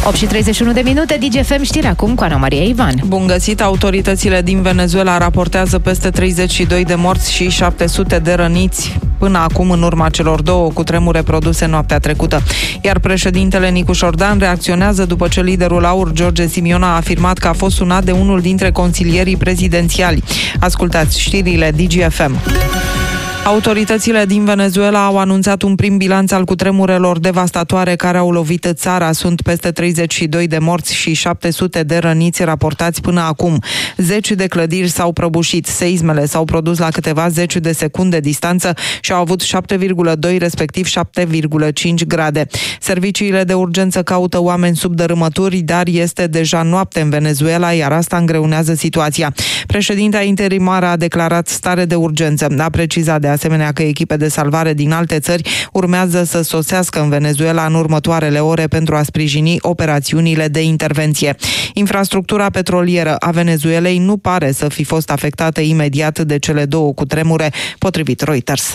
8:31 DGFM, știri acum cu Ana Maria Ivan. Bun găsit! Autoritățile din Venezuela raportează peste 32 de morți și 700 de răniți până acum în urma celor două cutremure produse noaptea trecută. Iar președintele Nicu Șordan reacționează după ce liderul AUR, George Simion, a afirmat că a fost sunat de unul dintre consilierii prezidențiali. Ascultați știrile DGFM. Autoritățile din Venezuela au anunțat un prim bilanț al cutremurelor devastatoare care au lovit țara. Sunt peste 32 de morți și 700 de răniți raportați până acum. 10 de clădiri s-au prăbușit. Seismele s-au produs la câteva zeci de secunde distanță și au avut 7,2, respectiv 7,5 grade. Serviciile de urgență caută oameni sub dărâmături, dar este deja noapte în Venezuela, iar asta îngreunează situația. Președintea interimară a declarat stare de urgență. A precizat de asemenea că echipe de salvare din alte țări urmează să sosească în Venezuela în următoarele ore pentru a sprijini operațiunile de intervenție. Infrastructura petrolieră a Venezuelei nu pare să fi fost afectată imediat de cele două cutremure, potrivit Reuters.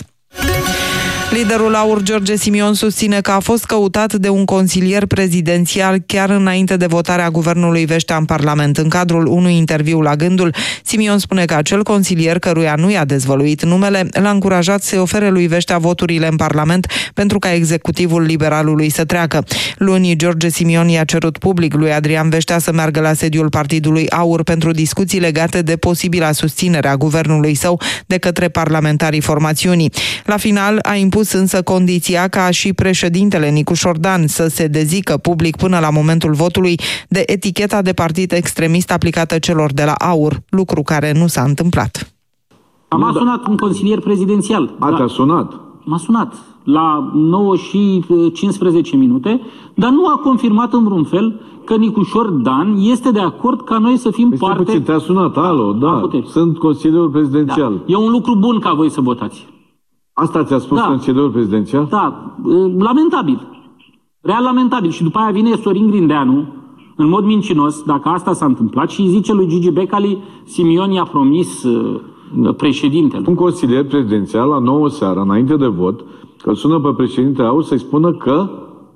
Liderul AUR, George Simion, susține că a fost căutat de un consilier prezidențial chiar înainte de votarea guvernului Vestea în Parlament. În cadrul unui interviu la Gândul, Simion spune că acel consilier, căruia nu i-a dezvăluit numele, l-a încurajat să-i ofere lui Vestea voturile în Parlament pentru ca executivul liberalului să treacă. Luni, George Simion i-a cerut public lui Adrian Vestea să meargă la sediul partidului AUR pentru discuții legate de posibila susținere a guvernului său de către parlamentarii formațiunii. La final, a impus însă condiția ca și președintele Nicu Șordan să se dezică public până la momentul votului de eticheta de partid extremist aplicată celor de la AUR, lucru care nu s-a întâmplat. M-a sunat un consilier prezidențial. Te-a sunat? M-a sunat la 9 și 15 minute, dar nu a confirmat în vreun fel că Nicu Șordan este de acord ca noi să fim parte... Puțin, te-a sunat, alo, da, sunt consilierul prezidențial. Da. E un lucru bun ca voi să votați. Asta ți-a spus consilierul prezidențial? Da, lamentabil. Real lamentabil. Și după aia vine Sorin Grindeanu, în mod mincinos, dacă asta s-a întâmplat, și zice lui Gigi Becali, Simion i-a promis președintele. Un consilier prezidențial la 9 seara, înainte de vot, că îl sună pe președintele AUR să-i spună că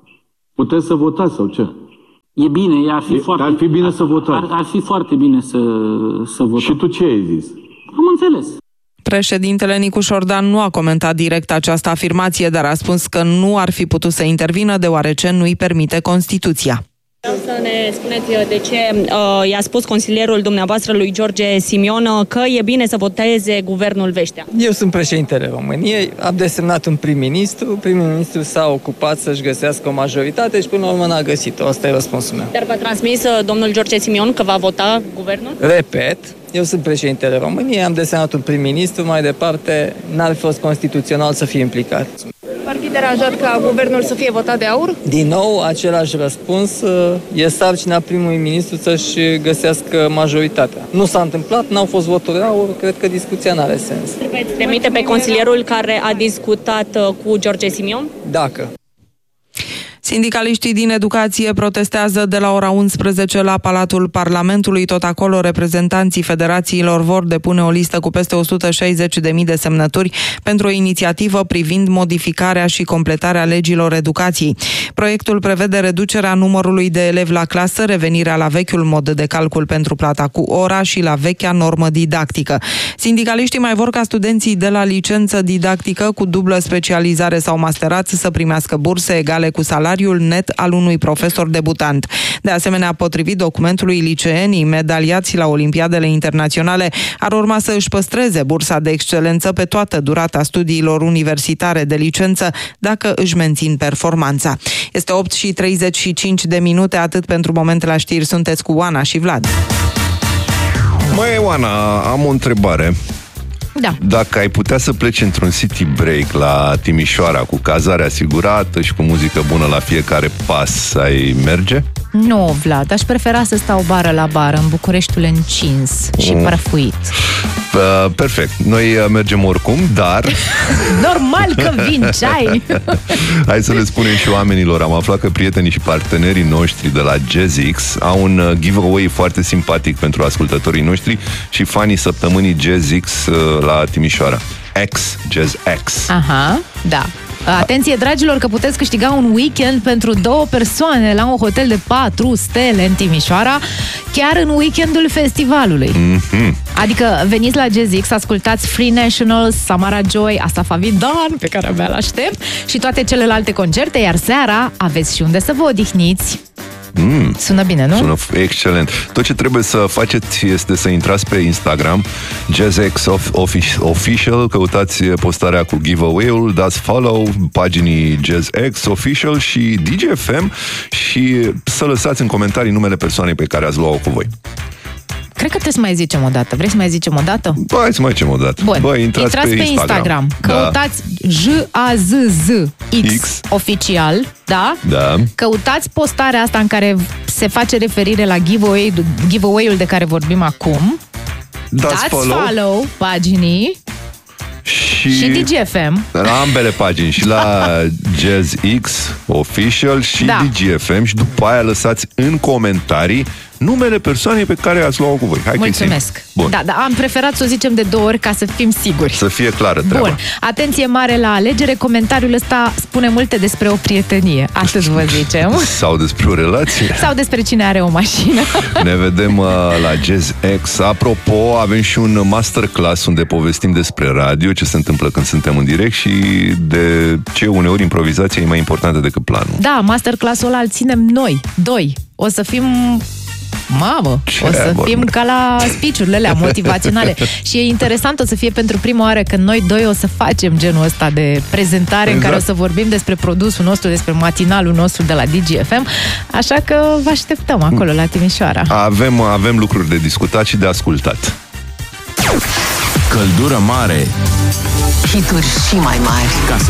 puteți să votați sau ce? E bine, ar fi bine să votați. Ar fi foarte bine să votați. Și tu ce ai zis? Am înțeles. Președintele Nicu Șordan nu a comentat direct această afirmație, dar a spus că nu ar fi putut să intervină deoarece nu îi permite Constituția. Vreau să ne spuneți de ce i-a spus consilierul dumneavoastră lui George Simion că e bine să voteze guvernul Vestea. Eu sunt președintele României, am desemnat un prim-ministru, prim-ministru s-a ocupat să-și găsească o majoritate și până la urmă n-a găsit-o. Asta e răspunsul meu. Dar v-a transmis domnul George Simion că va vota guvernul? Repet, eu sunt președintele României, am desemnat un prim-ministru, mai departe n-ar fi fost constituțional să fie implicat. Ar fi deranjat ca guvernul să fie votat de AUR? Din nou, același răspuns, e sarcina primului ministru să-și găsească majoritatea. Nu s-a întâmplat, n-au fost voturi AUR, cred că discuția n-are sens. Veți trimite pe consilierul care a discutat cu George Simion? Dacă. Sindicaliștii din educație protestează de la ora 11 la Palatul Parlamentului. Tot acolo, reprezentanții federațiilor vor depune o listă cu peste 160.000 de semnături pentru o inițiativă privind modificarea și completarea legilor educației. Proiectul prevede reducerea numărului de elevi la clasă, revenirea la vechiul mod de calcul pentru plata cu ora și la vechea normă didactică. Sindicaliștii mai vor ca studenții de la licență didactică cu dublă specializare sau masterat să primească burse egale cu salariul net al unui profesor debutant. De asemenea, potrivit documentului, liceenii medaliați la Olimpiadele internaționale ar urma să își păstreze bursa de excelență pe toată durata studiilor universitare de licență dacă își mențin performanța. Este 8:35, atât pentru moment la știri. Sunteți cu Oana și Vlad. Măi, Oana, am o întrebare. Da. Dacă ai putea să pleci într-un city break la Timișoara cu cazare asigurată și cu muzică bună la fiecare pas, ai merge? Nu, Vlad, aș prefera să stau bară la bară în Bucureștiul încins și prăfuit. Perfect. Noi mergem oricum, dar... Normal că vin ceai! Hai să le spunem și oamenilor. Am aflat că prietenii și partenerii noștri de la JazzX au un giveaway foarte simpatic pentru ascultătorii noștri și fanii săptămânii JazzX la Timișoara. Jazz X. Aha, da. Atenție, dragilor, că puteți câștiga un weekend pentru 2 persoane la un hotel de 4 stele în Timișoara, chiar în weekendul festivalului. Adică veniți la Jazz X, ascultați Free Nationals, Samara Joy, Asaf Avidan, pe care abia l-aștept, și toate celelalte concerte, iar seara aveți și unde să vă odihniți. Sună bine, nu? Sună excelent. Tot ce trebuie să faceți este să intrați pe Instagram, JazzX Official, căutați postarea cu giveaway-ul, dați follow paginii JazzX Official și DGFM și să lăsați în comentarii numele persoanei pe care ați luat-o cu voi. Cred că trebuie să mai zicem o dată. Vrei să mai zicem o dată? Hai să mai zicem o dată. Bun. Bă, intrați pe Instagram. Căutați JAZZX Oficial, da? Da. Căutați postarea asta în care se face referire la giveaway-ul de care vorbim acum. Dați follow paginii și DGFM. La ambele pagini, și la Jazz X Official și DGFM, și după aia lăsați în comentarii numele persoanei pe care ați luat-o cu voi. Hai. Mulțumesc. Da, am preferat să o zicem de 2 ori ca să fim siguri. Să fie clară treaba. Bun. Atenție mare la alegere. Comentariul ăsta spune multe despre o prietenie. Atât vă zicem. Sau despre o relație. Sau despre cine are o mașină. Ne vedem la Jazz X. Apropo, avem și un masterclass unde povestim despre radio, ce se întâmplă când suntem în direct și de ce uneori improvizația e mai importantă decât planul. Da, masterclass-ul ăla îl ținem noi, 2. O să fim... Mamă, o să fim ca la speech-urile alea motivaționale. Și e interesant, o să fie pentru prima oară când noi 2 o să facem genul ăsta de prezentare, în care o să vorbim despre produsul nostru, despre matinalul nostru de la DGFM. Așa că vă așteptăm acolo la Timișoara. Avem lucruri de discutat și de ascultat. Căldură mare, hituri și mai mari.